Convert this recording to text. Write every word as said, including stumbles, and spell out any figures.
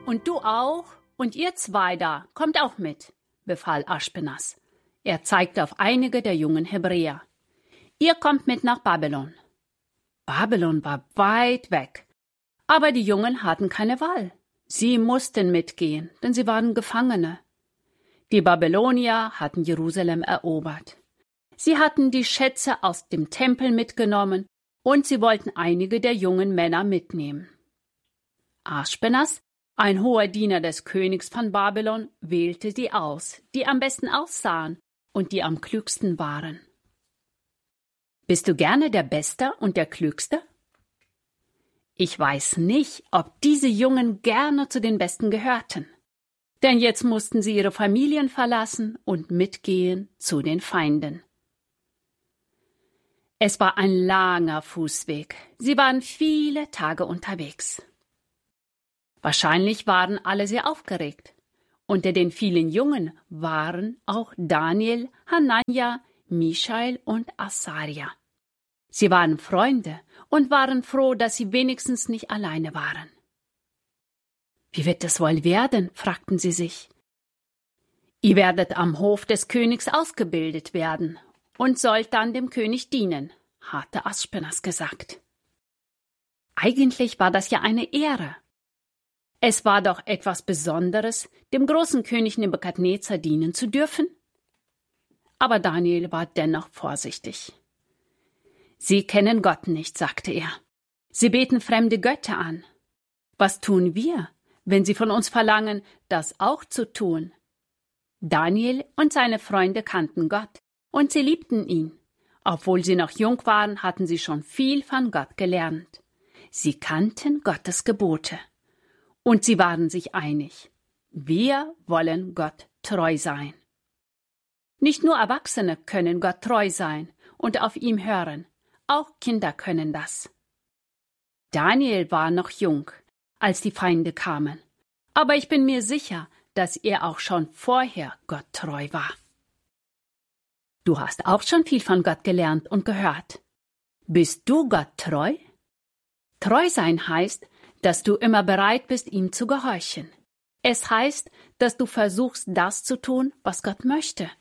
Und du auch? Und ihr zwei da, kommt auch mit, befahl Aschpenas. Er zeigte auf einige der jungen Hebräer. Ihr kommt mit nach Babylon. Babylon war weit weg, aber die Jungen hatten keine Wahl. Sie mussten mitgehen, denn sie waren Gefangene. Die Babylonier hatten Jerusalem erobert. Sie hatten die Schätze aus dem Tempel mitgenommen und sie wollten einige der jungen Männer mitnehmen. Aschpenas, ein hoher Diener des Königs von Babylon, wählte die aus, die am besten aussahen und die am klügsten waren. Bist du gerne der Beste und der Klügste? Ich weiß nicht, ob diese Jungen gerne zu den Besten gehörten. Denn jetzt mussten sie ihre Familien verlassen und mitgehen zu den Feinden. Es war ein langer Fußweg. Sie waren viele Tage unterwegs. Wahrscheinlich waren alle sehr aufgeregt. Unter den vielen Jungen waren auch Daniel, Hanania, Michael und Asaria. Sie waren Freunde und waren froh, dass sie wenigstens nicht alleine waren. »Wie wird es wohl werden?« fragten sie sich. »Ihr werdet am Hof des Königs ausgebildet werden und sollt dann dem König dienen«, hatte Aschpenas gesagt. Eigentlich war das ja eine Ehre. Es war doch etwas Besonderes, dem großen König Nebukadnezar dienen zu dürfen. Aber Daniel war dennoch vorsichtig. »Sie kennen Gott nicht«, sagte er. »Sie beten fremde Götter an. Was tun wir, wenn sie von uns verlangen, das auch zu tun?« Daniel und seine Freunde kannten Gott und sie liebten ihn. Obwohl sie noch jung waren, hatten sie schon viel von Gott gelernt. Sie kannten Gottes Gebote. Und sie waren sich einig. Wir wollen Gott treu sein. Nicht nur Erwachsene können Gott treu sein und auf ihm hören. Auch Kinder können das. Daniel war noch jung, als die Feinde kamen. Aber ich bin mir sicher, dass er auch schon vorher Gott treu war. Du hast auch schon viel von Gott gelernt und gehört. Bist du Gott treu? Treu sein heißt, dass du immer bereit bist, ihm zu gehorchen. Es heißt, dass du versuchst, das zu tun, was Gott möchte.